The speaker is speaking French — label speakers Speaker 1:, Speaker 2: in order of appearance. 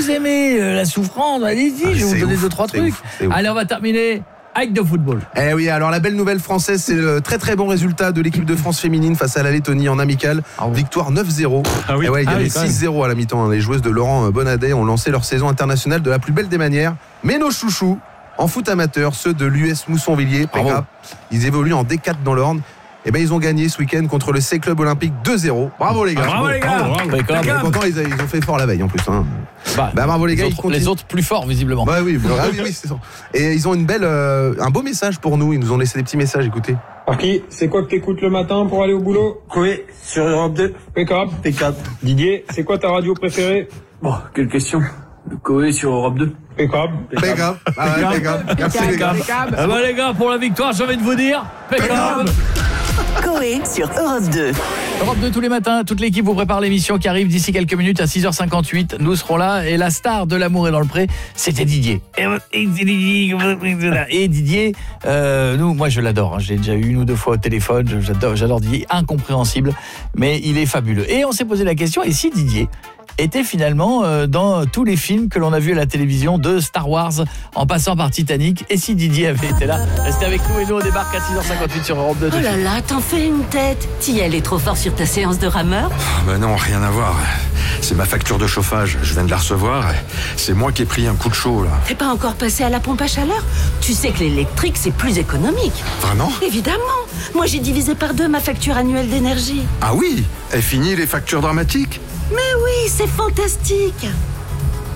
Speaker 1: vous aimez la souffrance, allez-y, je vais vous donner 2-3 trucs. Allez, on va terminer avec de football.
Speaker 2: Eh oui, alors la belle nouvelle française, c'est le très très bon résultat de l'équipe de France féminine face à la Lettonie en amical. Victoire 9-0.
Speaker 3: Ah oui.
Speaker 2: Et ouais, il y avait 6-0 à la mi-temps. Les joueuses de Laurent Bonnadet ont lancé leur saison internationale de la plus belle des manières. Mais nos chouchous, en foot amateur, ceux de l'US Mousson-Villiers, ils évoluent en D4 dans l'Orne. Et ben ils ont gagné ce week-end contre le C Club Olympique 2-0. Bravo les gars.
Speaker 1: Bravo les gars.
Speaker 2: Pourtant ils ont fait fort la veille en plus. Bravo les gars.
Speaker 1: Les autres plus forts visiblement.
Speaker 2: Ouais, oui, c'est ça. Et ils ont un beau message pour nous. Ils nous ont laissé des petits messages. Écoutez.
Speaker 4: Marquis, c'est quoi que t'écoutes le matin pour aller au boulot?
Speaker 5: Oui, sur Europe 2.
Speaker 4: P4.
Speaker 5: P4.
Speaker 4: Didier, c'est quoi ta radio préférée?
Speaker 5: Bon, quelle question. Coé sur Europe 2.
Speaker 4: P4.
Speaker 2: Merci les gars.
Speaker 1: Les gars, pour la victoire, j'ai envie de vous dire P4.
Speaker 6: Coé sur Europe 2.
Speaker 1: Europe 2 tous les matins, toute l'équipe vous prépare l'émission qui arrive d'ici quelques minutes à 6h58. Nous serons là et la star de l'amour est dans le pré, c'était Didier. Et Didier, moi je l'adore, j'ai déjà eu 1 ou 2 fois au téléphone, j'adore Didier, incompréhensible, mais il est fabuleux. Et on s'est posé la question, et si Didier était finalement dans tous les films que l'on a vus à la télévision, de Star Wars en passant par Titanic, et si Didier avait été là? Restez avec nous et nous on débarque à 6h58 sur Europe 2.
Speaker 6: Oh là là, t'en fais une tête. T'y allais trop fort sur ta séance de rameur?
Speaker 3: Ben non, rien à voir. C'est ma facture de chauffage, je viens de la recevoir. C'est moi qui ai pris un coup de chaud là.
Speaker 6: T'es pas encore passé à la pompe à chaleur? Tu sais que l'électrique c'est plus économique.
Speaker 3: Vraiment?
Speaker 6: Évidemment. Moi j'ai divisé par 2 ma facture annuelle d'énergie.
Speaker 3: Ah oui? Est fini les factures dramatiques?
Speaker 6: Mais oui, c'est fantastique.